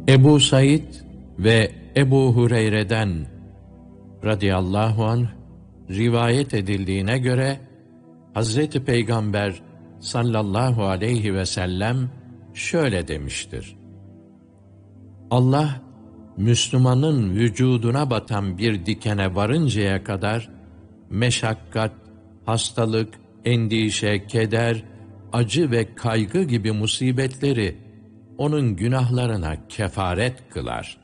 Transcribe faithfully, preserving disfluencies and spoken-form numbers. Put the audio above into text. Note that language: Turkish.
Ebu Said ve Ebu Hureyre'den radıyallahu anh rivayet edildiğine göre Hazreti Peygamber sallallahu aleyhi ve sellem şöyle demiştir: Allah, Müslümanın vücuduna batan bir dikene varıncaya kadar meşakkat, hastalık, endişe, keder, acı ve kaygı gibi musibetleri onun günahlarına kefaret kılar.